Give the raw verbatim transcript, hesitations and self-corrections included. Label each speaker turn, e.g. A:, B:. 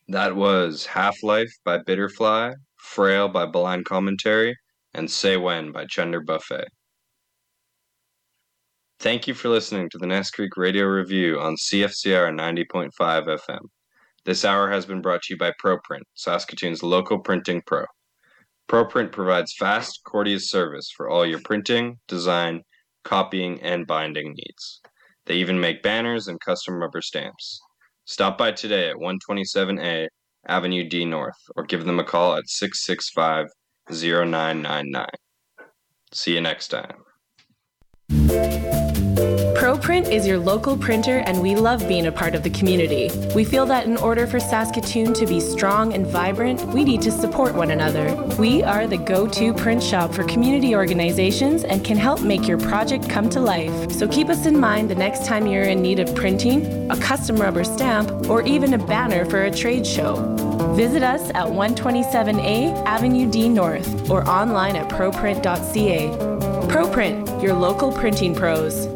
A: That was Half-Life by Bitterfly, Frail by Blind Commentary, and Say When by Chender Buffet. Thank you for listening to the Nest Creek Radio Review on C F C R ninety point five F M. This hour has been brought to you by ProPrint, Saskatoon's local printing pro. ProPrint provides fast, courteous service for all your printing, design, copying, and binding needs. They even make banners and custom rubber stamps. Stop by today at one twenty-seven A Avenue D North or give them a call at six six five, zero nine nine nine. See you next time.
B: ProPrint is your local printer, and we love being a part of the community. We feel that in order for Saskatoon to be strong and vibrant, we need to support one another. We are the go-to print shop for community organizations and can help make your project come to life. So keep us in mind the next time you're in need of printing, a custom rubber stamp, or even a banner for a trade show. Visit us at one twenty-seven A Avenue D North or online at proprint dot c a. ProPrint, your local printing pros.